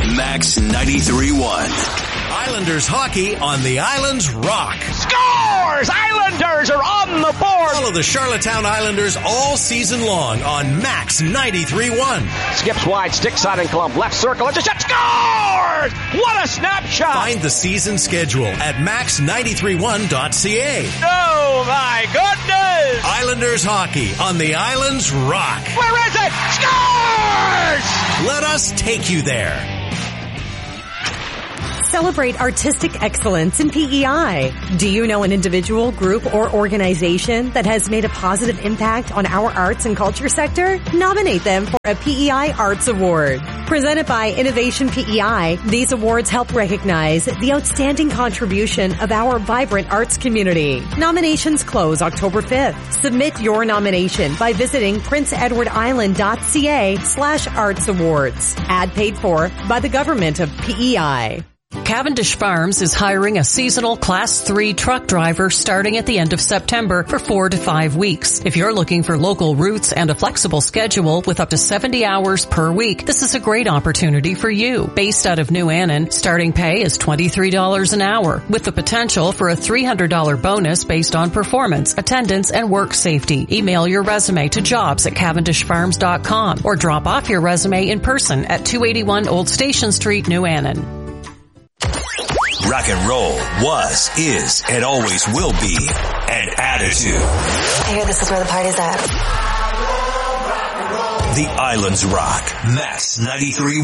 Max 93.1. Islanders hockey on the Islands Rock. Scores! Islanders are on the board! Follow the Charlottetown Islanders all season long on Max 93.1. Skips wide, stick side and clump, left circle, it's a shot, scores! What a snapshot! Find the season schedule at max931.ca. Oh my goodness! Islanders hockey on the Islands Rock. Where is it? Scores! Let us take you there. Celebrate artistic excellence in PEI. Do you know an individual, group, or organization that has made a positive impact on our arts and culture sector? Nominate them for a PEI Arts Award. Presented by Innovation PEI, these awards help recognize the outstanding contribution of our vibrant arts community. Nominations close October 5th. Submit your nomination by visiting princeedwardisland.ca/arts awards. Ad paid for by the government of PEI. Cavendish Farms is hiring a seasonal Class 3 truck driver starting at the end of September for 4 to 5 weeks. If you're looking for local routes and a flexible schedule with up to 70 hours per week, this is a great opportunity for you. Based out of New Annan, starting pay is $23 an hour, with the potential for a $300 bonus based on performance, attendance, and work safety. Email your resume to jobs@cavendishfarms.com or drop off your resume in person at 281 Old Station Street, New Annan. Rock and roll was, is, and always will be an attitude. I hear this is where the party's at. The Islands Rock. Max 93.1.